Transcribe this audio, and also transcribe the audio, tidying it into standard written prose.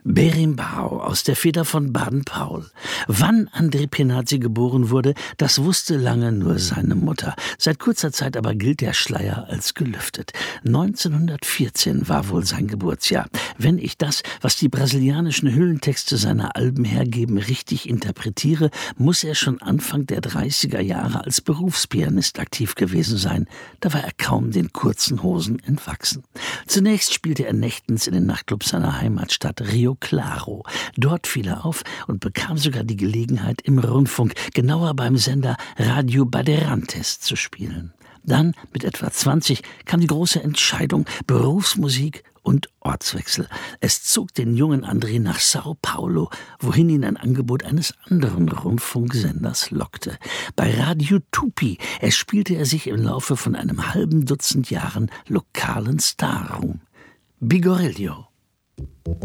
Berimbau aus der Feder von Baden-Powell. Wann André Penazi geboren wurde, das wusste lange nur seine Mutter. Seit kurzer Zeit aber gilt der Schleier als gelüftet. 1914 war wohl sein Geburtsjahr. Wenn ich das, was die brasilianischen Hüllentexte seiner Alben hergeben, richtig interpretiere, muss er schon Anfang der 30er Jahre als Berufspianist aktiv gewesen sein. Da war er kaum den kurzen Hosen entwachsen. Zunächst spielte er nächtens in den Nachtclubs seiner Heimatstadt Rio Claro. Dort fiel er auf und bekam sogar die Gelegenheit, im Rundfunk, genauer beim Sender Radio Bandeirantes zu spielen. Dann, mit etwa 20, kam die große Entscheidung: Berufsmusik und Ortswechsel. Es zog den jungen André nach Sao Paulo, wohin ihn ein Angebot eines anderen Rundfunksenders lockte. Bei Radio Tupi erspielte er sich im Laufe von einem halben Dutzend Jahren lokalen Starruhm. Bigorillo.